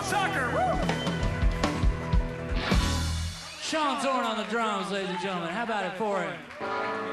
Sean Tucker. Woo! Sean Zorn on the drums, ladies and gentlemen. How about it for him?